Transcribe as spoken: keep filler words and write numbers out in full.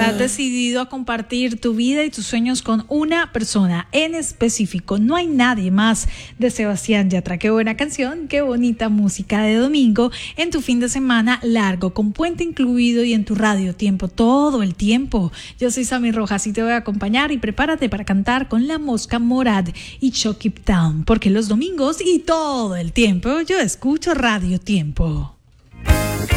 estás decidido a compartir tu vida y tus sueños con una persona en específico. No hay nadie más de Sebastián Yatra. Qué buena canción, qué bonita música de domingo en tu fin de semana largo, con puente incluido y en tu radio tiempo todo el tiempo. Yo soy Sammy Rojas y te voy a acompañar y prepárate para cantar con La Mosca Morad y Chuck It Down, porque los domingos y todo el tiempo yo escucho Radio Tiempo.